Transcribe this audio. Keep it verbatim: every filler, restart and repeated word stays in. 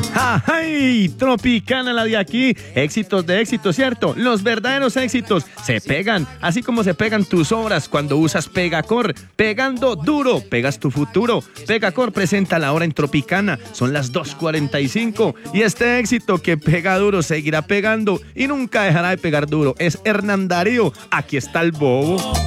¡Ay! Tropicana la de aquí. Éxitos de éxito, ¿cierto? Los verdaderos éxitos se pegan, así como se pegan tus obras cuando usas Pegacor. Pegando duro, pegas tu futuro. Pegacor presenta la hora en Tropicana. Son las dos cuarenta y cinco. Y este éxito que pega duro seguirá pegando y nunca dejará de pegar duro. Es Hernán Darío. Aquí está el bobo.